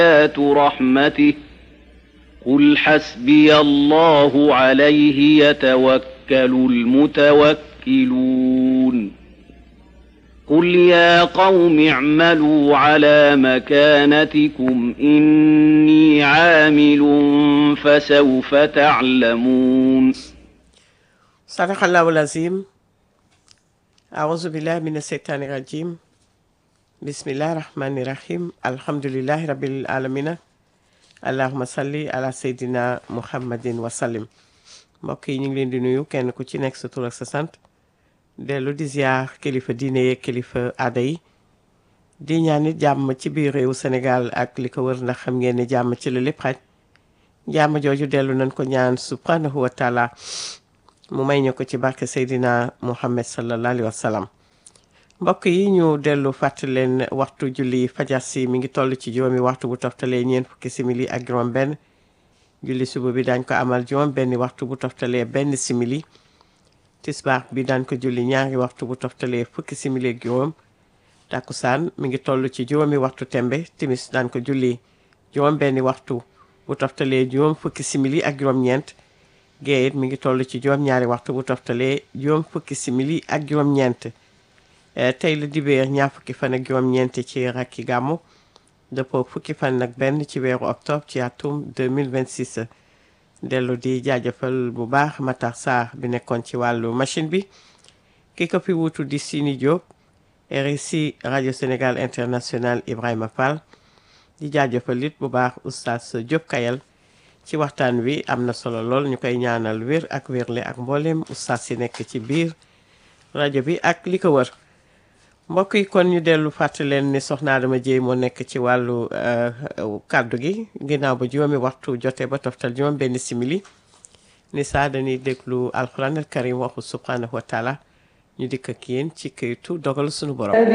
آيات رحمته قل حسبي الله عليه يتوكل المتوكلون قل يا قوم اعملوا على مكانتكم إني عامل فسوف تعلمون صدق الله العظيم. أعوذ بالله من الشيطان الرجيم. بسم الله الرحمن الرحيم. الحمد لله رب العالمين. allahuma salli ala seydina muhammadin wasallim. mbokk yi ñu ngi leen di nuyu kenn ku ci nekk sa tur ak sa sant dellu di ziar kilifa diine yeeg kilifa aada yi di ñaan nit jàmm ci biir réewu Sénégal ak li ko wër ndax xam ngeen ne jàmm ci la lépp xaj jàmm jooju dellu nañ ko ñaan subhanahu wa taala mu may ñu ko ci barke seydina muhammad sallallahu alayhi wa sallam. mbokk yi ñu dellu fàttali leen waxtu julli fajar si mi ngi toll ci juróomi waxtu bu toftalee ñeent fukki simili ak juróom benn julli suba bi dañ ko amal juróom benni waxtu bu toftalee benn simili tisbaar bi dañ ko julli ñaari waxtu bu toftalee fukki simili ak juróom takkusaan mi ngi toll ci juróomi waxtu tembe timis dañ ko julli juróom benni waxtu bu toftalee juróom fukki simili ak juróom ñeent gee it mi ngi toll ci juróom ñaari waxtu bu toftalee juróom fukki simili ak juróom ñeent tey la dibéer ñaar fukki fan ak juróom-ñeent ci rakki gàmmu dëppoo fukki fan ak benn ci weeru octobre ci atum 2026 dellu di jaajëfal bu baax Matar Sarr bi nekkoon ci wàllu machine bi ki ko fi wuutu di Sini Diop RSI rajo Sénégal International Ibrahima Fall di jaajëfal it bu baax oustaz Diop Kayal ci waxtaan wi am na solo lool ñu koy ñaanal wér ak wérle ak mboolem oustaz si nekk ci biir rajo bi ak li ko wër. mbokk yi kon ñu dellu fàttali leen ni soxna Adama Dieye moo nekk ci wàllu kàddu gi ginnaaw ba juróomi waxtu jotee ba toftal juróom benn simili ni saa dañuy déglu alxuraan al karim waxu subhanahu wa taala ñu dikk ak yéen ci këytu dogal sunu borom.